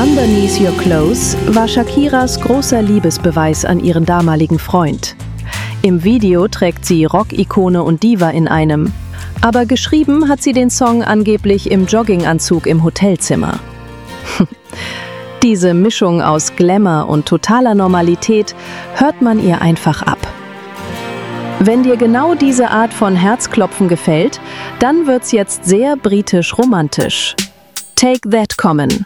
Underneath Your Clothes war Shakiras großer Liebesbeweis an ihren damaligen Freund. Im Video trägt sie Rock-Ikone und Diva in einem, aber geschrieben hat sie den Song angeblich im Jogginganzug im Hotelzimmer. Diese Mischung aus Glamour und totaler Normalität hört man ihr einfach ab. Wenn dir genau diese Art von Herzklopfen gefällt, dann wird's jetzt sehr britisch-romantisch. Take That Common.